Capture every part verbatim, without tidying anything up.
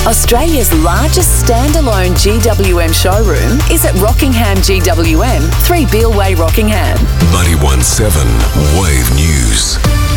Australia's largest standalone G W M showroom is at Rockingham G W M, three Beale Way, Rockingham. ninety-one point seven Wave News.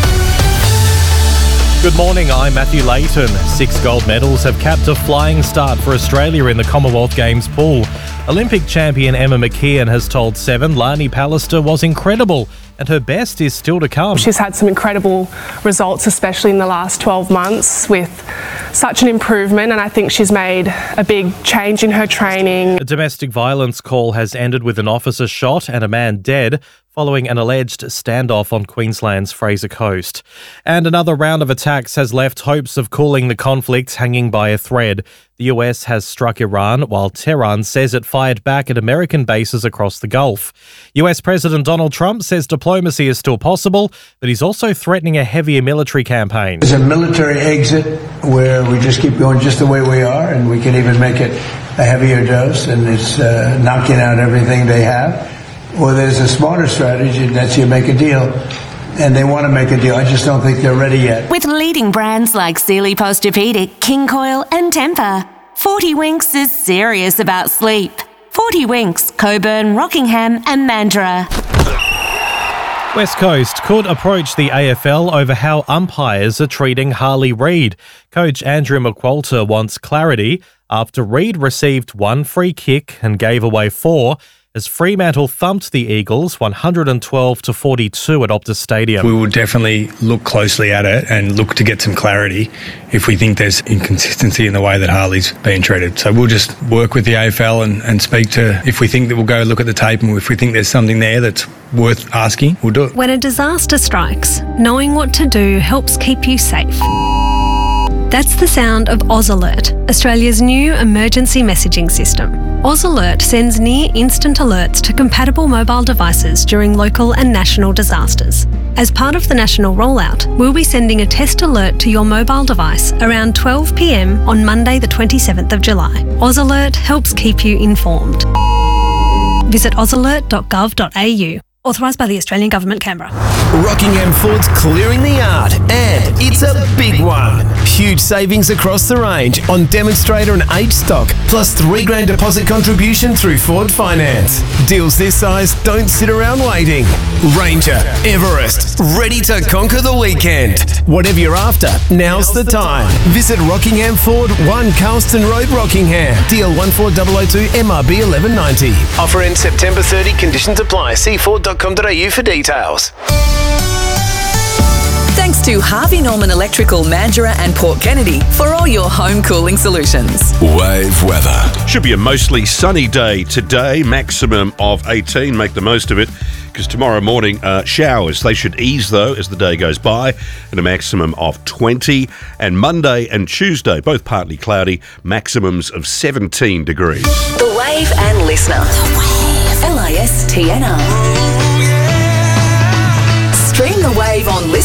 Good morning, I'm Matthew Layton. Six gold medals have capped a flying start for Australia in the Commonwealth Games pool. Olympic champion Emma McKeon has told Seven Lani Pallister was incredible and her best is still to come. She's had some incredible results, especially in the last twelve months, with such an improvement, and I think she's made a big change in her training. A domestic violence call has ended with an officer shot and a man dead following an alleged standoff on Queensland's Fraser Coast. And another round of attacks has left hopes of cooling the conflict hanging by a thread. The U S has struck Iran, while Tehran says it fired back at American bases across the Gulf. U S President Donald Trump says diplomacy is still possible, but he's also threatening a heavier military campaign. There's a military exit where we just keep going just the way we are, and we can even make it a heavier dose, and it's uh, knocking out everything they have. Or there's a smarter strategy, and that's you make a deal. And they want to make a deal. I just don't think they're ready yet. With leading brands like Sealy Posturepedic, King Coil and Tempur, forty Winks is serious about sleep. forty Winks, Coburn, Rockingham and Mandurah. West Coast could approach the A F L over how umpires are treating Harley Reid. Coach Andrew McQualter wants clarity after Reid received one free kick and gave away four as Fremantle thumped the Eagles one hundred twelve to forty-two at Optus Stadium. We will definitely look closely at it and look to get some clarity if we think there's inconsistency in the way that Harley's being treated. So we'll just work with the A F L and, and speak to, if we think that we'll go look at the tape, and if we think there's something there that's worth asking, we'll do it. When a disaster strikes, knowing what to do helps keep you safe. That's the sound of Oz Alert, Australia's new emergency messaging system. Oz Alert sends near-instant alerts to compatible mobile devices during local and national disasters. As part of the national rollout, we'll be sending a test alert to your mobile device around twelve p m on Monday the twenty-seventh of July. Oz Alert helps keep you informed. Visit oz alert dot gov dot a u. Authorised by the Australian Government, Canberra. Rockingham Ford's clearing the yard, and it's a big one. Huge savings across the range on demonstrator and H stock, plus three grand deposit contribution through Ford Finance. Deals this size don't sit around waiting. Ranger, Everest, ready to conquer the weekend. Whatever you're after, now's the time. Visit Rockingham Ford, one Carlston Road, Rockingham. D L one four zero zero two M R B eleven ninety. Offer ends September thirtieth. Conditions apply. See ford dot com dot a u for details. Thanks to Harvey Norman Electrical, Mandurah and Port Kennedy for all your home cooling solutions. Wave weather. Should be a mostly sunny day today, maximum of eighteen. Make the most of it, because tomorrow morning, uh, showers. They should ease, though, as the day goes by, and a maximum of twenty. And Monday and Tuesday, both partly cloudy, maximums of seventeen degrees. The Wave and Listener. The Wave. L I S T N R. Stream The Wave on Listen.